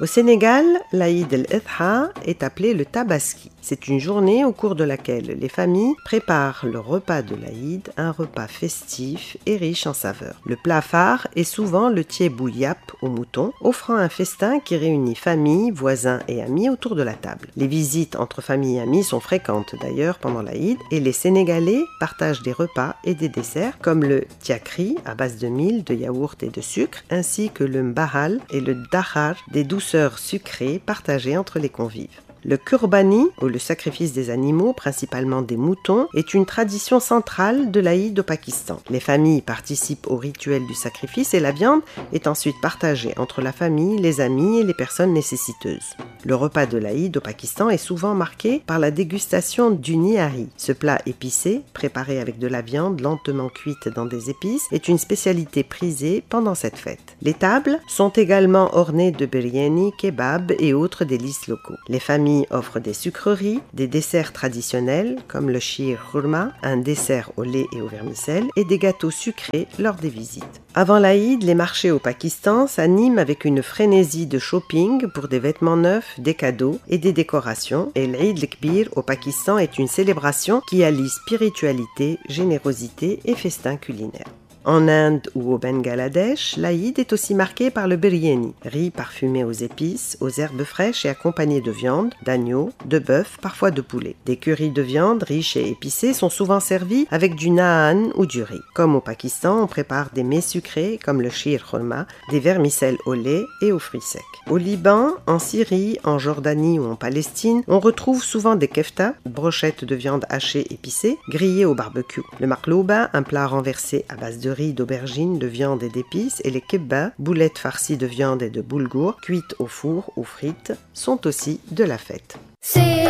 Au Sénégal, l'Aïd el-Adha est appelé le Tabaski. C'est une journée au cours de laquelle les familles préparent le repas de l'Aïd, un repas festif et riche en saveurs. Le plat phare est souvent le tiebou-yap au mouton, offrant un festin qui réunit famille, voisins et amis autour de la table. Les visites entre familles et amis sont fréquentes d'ailleurs pendant l'Aïd et les Sénégalais partagent des repas et des desserts comme le tiakri à base de mil, de yaourt et de sucre, ainsi que le mbahal et le dahar, des douceurs sucrées partagées entre les convives. Le kurbani, ou le sacrifice des animaux, principalement des moutons, est une tradition centrale de l'Aïd au Pakistan. Les familles participent au rituel du sacrifice et la viande est ensuite partagée entre la famille, les amis et les personnes nécessiteuses. Le repas de l'Aïd au Pakistan est souvent marqué par la dégustation du nihari. Ce plat épicé, préparé avec de la viande lentement cuite dans des épices, est une spécialité prisée pendant cette fête. Les tables sont également ornées de biryani, kebab et autres délices locaux. Les familles offrent des sucreries, des desserts traditionnels comme le shir khurma, un dessert au lait et au vermicelle, et des gâteaux sucrés lors des visites. Avant l'Aïd, les marchés au Pakistan s'animent avec une frénésie de shopping pour des vêtements neufs, des cadeaux et des décorations. Et l'Aïd el-Kbir au Pakistan est une célébration qui allie spiritualité, générosité et festin culinaire. En Inde ou au Bangladesh, l'Aïd est aussi marqué par le biryani, riz parfumé aux épices, aux herbes fraîches et accompagné de viande, d'agneau, de bœuf, parfois de poulet. Des currys de viande riches et épicés sont souvent servis avec du naan ou du riz. Comme au Pakistan, on prépare des mets sucrés comme le shir khurma, des vermicelles au lait et aux fruits secs. Au Liban, en Syrie, en Jordanie ou en Palestine, on retrouve souvent des kefta, brochettes de viande hachée épicée, grillées au barbecue. Le marlouba, un plat renversé à base de riz, d'aubergines, de viande et d'épices, et les kibbas, boulettes farcies de viande et de boulgour, cuites au four ou frites, sont aussi de la fête. C'est